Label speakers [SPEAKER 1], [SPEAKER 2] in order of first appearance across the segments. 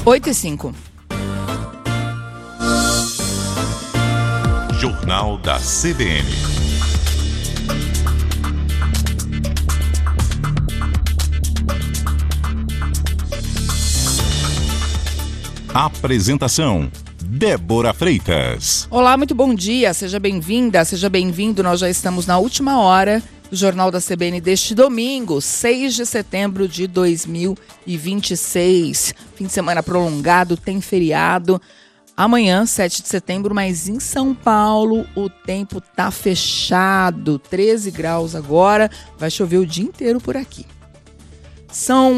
[SPEAKER 1] 8h05.
[SPEAKER 2] Jornal da CBN. Apresentação: Débora Freitas.
[SPEAKER 1] Olá, muito bom dia, seja bem-vinda, seja bem-vindo. Nós já estamos na última hora do Jornal da CBN deste domingo, 6 de setembro de 2026. Fim de semana prolongado, tem feriado. Amanhã, 7 de setembro, mas em São Paulo o tempo tá fechado, 13 graus agora, vai chover o dia inteiro por aqui. São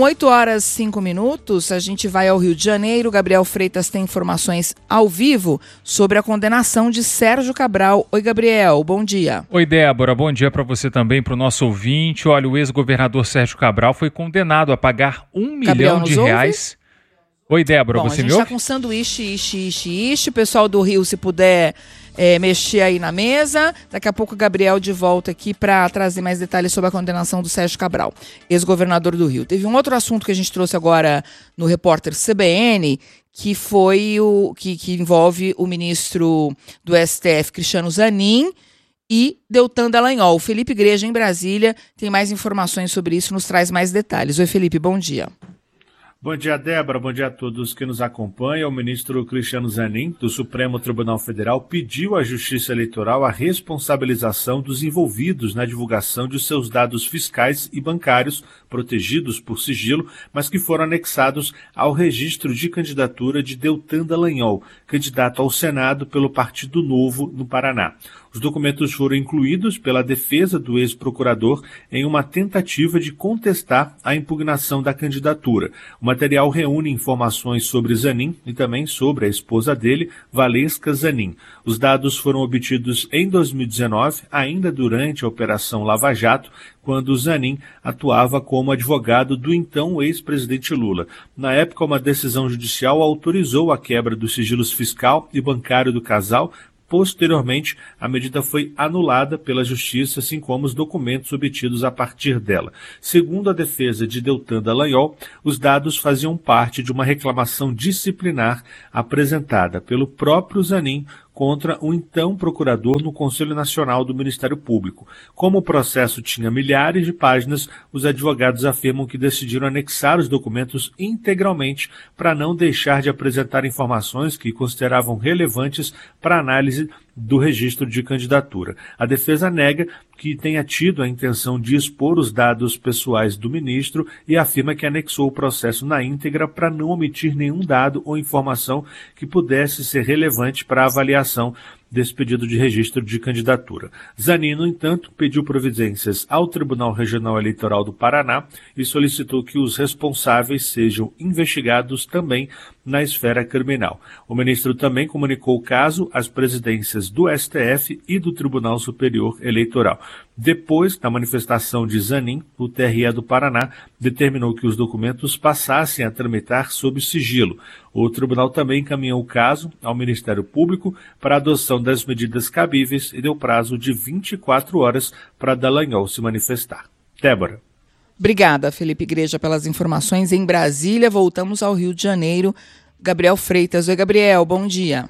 [SPEAKER 1] 8h05, a gente vai ao Rio de Janeiro. Gabriel Freitas tem informações ao vivo sobre a condenação de Sérgio Cabral. Oi, Gabriel, bom dia.
[SPEAKER 3] Oi, Débora, bom dia para você também, para o nosso ouvinte. Olha, o ex-governador Sérgio Cabral foi condenado a pagar R$1 milhão de reais. Oi, Débora, você me ouve? A gente está
[SPEAKER 1] com sanduíche, o pessoal do Rio, se puder mexer aí na mesa. Daqui a pouco o Gabriel de volta aqui para trazer mais detalhes sobre a condenação do Sérgio Cabral, ex-governador do Rio. Teve um outro assunto que a gente trouxe agora no repórter CBN, que foi que envolve o ministro do STF, Cristiano Zanin, e Deltan Dallagnol. O Felipe Igreja, em Brasília, tem mais informações sobre isso, nos traz mais detalhes. Oi, Felipe, bom dia.
[SPEAKER 4] Bom dia, Débora. Bom dia a todos que nos acompanham. O ministro Cristiano Zanin, do Supremo Tribunal Federal, pediu à Justiça Eleitoral a responsabilização dos envolvidos na divulgação de seus dados fiscais e bancários, protegidos por sigilo, mas que foram anexados ao registro de candidatura de Deltan Dallagnol, candidato ao Senado pelo Partido Novo no Paraná. Os documentos foram incluídos pela defesa do ex-procurador em uma tentativa de contestar a impugnação da candidatura. O material reúne informações sobre Zanin e também sobre a esposa dele, Valesca Zanin. Os dados foram obtidos em 2019, ainda durante a Operação Lava Jato, quando Zanin atuava como advogado do então ex-presidente Lula. Na época, uma decisão judicial autorizou a quebra dos sigilos fiscal e bancário do casal. Posteriormente, a medida foi anulada pela Justiça, assim como os documentos obtidos a partir dela. Segundo a defesa de Deltan Dallagnol, os dados faziam parte de uma reclamação disciplinar apresentada pelo próprio Zanin contra o então procurador no Conselho Nacional do Ministério Público. Como o processo tinha milhares de páginas, os advogados afirmam que decidiram anexar os documentos integralmente para não deixar de apresentar informações que consideravam relevantes para a análise do registro de candidatura. A defesa nega que tenha tido a intenção de expor os dados pessoais do ministro e afirma que anexou o processo na íntegra para não omitir nenhum dado ou informação que pudesse ser relevante para a avaliação desse pedido de registro de candidatura. Zanin, no entanto, pediu providências ao Tribunal Regional Eleitoral do Paraná e solicitou que os responsáveis sejam investigados também na esfera criminal. O ministro também comunicou o caso às presidências do STF e do Tribunal Superior Eleitoral. Depois da manifestação de Zanin, o TRE do Paraná determinou que os documentos passassem a tramitar sob sigilo. O tribunal também encaminhou o caso ao Ministério Público para a adoção das medidas cabíveis e deu prazo de 24 horas para Dallagnol se manifestar. Débora.
[SPEAKER 1] Obrigada, Felipe Igreja, pelas informações em Brasília. Voltamos ao Rio de Janeiro. Gabriel Freitas. Oi, Gabriel, bom dia.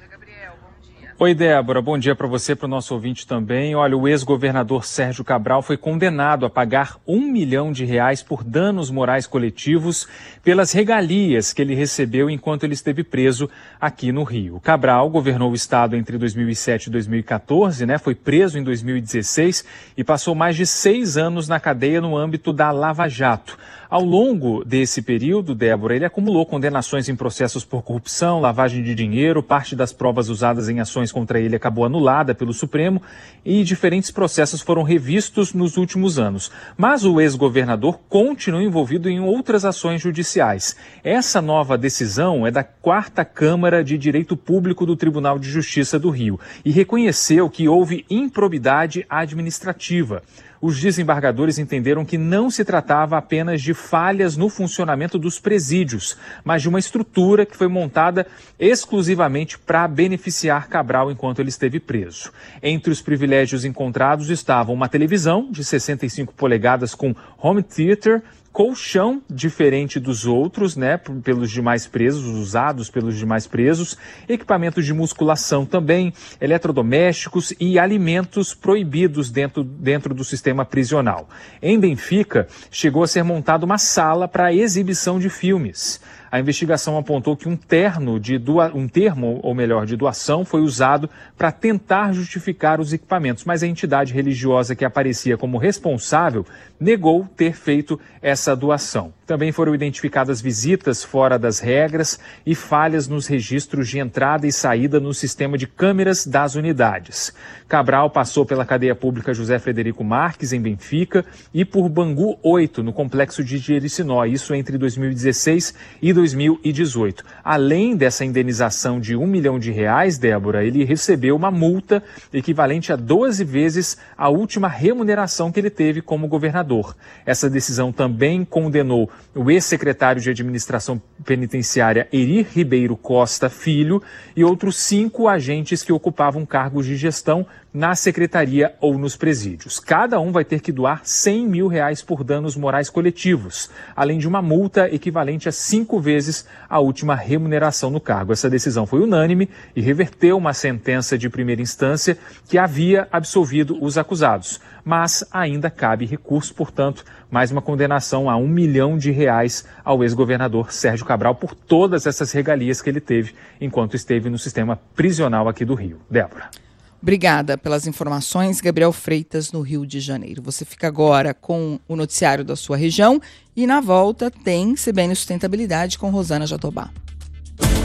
[SPEAKER 3] Oi, Débora, bom dia para você, para o nosso ouvinte também. Olha, o ex-governador Sérgio Cabral foi condenado a pagar R$1 milhão por danos morais coletivos pelas regalias que ele recebeu enquanto ele esteve preso aqui no Rio. Cabral governou o estado entre 2007 e 2014, foi preso em 2016 e passou mais de 6 anos na cadeia no âmbito da Lava Jato. Ao longo desse período, Débora, ele acumulou condenações em processos por corrupção, lavagem de dinheiro, parte das provas usadas em ações contra ele acabou anulada pelo Supremo e diferentes processos foram revistos nos últimos anos. Mas o ex-governador continua envolvido em outras ações judiciais. Essa nova decisão é da 4ª Câmara de Direito Público do Tribunal de Justiça do Rio e reconheceu que houve improbidade administrativa. Os desembargadores entenderam que não se tratava apenas de falhas no funcionamento dos presídios, mas de uma estrutura que foi montada exclusivamente para beneficiar Cabral enquanto ele esteve preso. Entre os privilégios encontrados estavam uma televisão de 65 polegadas com home theater, colchão diferente dos outros, né, pelos demais presos, usados pelos demais presos, equipamentos de musculação também, eletrodomésticos e alimentos proibidos dentro do sistema prisional. Em Benfica, chegou a ser montada uma sala para exibição de filmes. A investigação apontou que um termo de doação foi usado para tentar justificar os equipamentos, mas a entidade religiosa que aparecia como responsável negou ter feito essa doação. Também foram identificadas visitas fora das regras e falhas nos registros de entrada e saída no sistema de câmeras das unidades. Cabral passou pela cadeia pública José Frederico Marques, em Benfica, e por Bangu 8, no complexo de Jericinó, isso entre 2016 e 2018. Além dessa indenização de R$1 milhão, Débora, ele recebeu uma multa equivalente a 12 vezes a última remuneração que ele teve como governador. Essa decisão também condenou o ex-secretário de Administração Penitenciária Erir Ribeiro Costa Filho e outros 5 agentes que ocupavam cargos de gestão na secretaria ou nos presídios. Cada um vai ter que doar R$100 mil por danos morais coletivos, além de uma multa equivalente a 5 vezes a última remuneração no cargo. Essa decisão foi unânime e reverteu uma sentença de primeira instância que havia absolvido os acusados. Mas ainda cabe recurso, portanto, mais uma condenação a R$1 milhão ao ex-governador Sérgio Cabral por todas essas regalias que ele teve enquanto esteve no sistema prisional aqui do Rio. Débora.
[SPEAKER 1] Obrigada pelas informações, Gabriel Freitas, no Rio de Janeiro. Você fica agora com o noticiário da sua região e na volta tem CBN Sustentabilidade com Rosana Jatobá.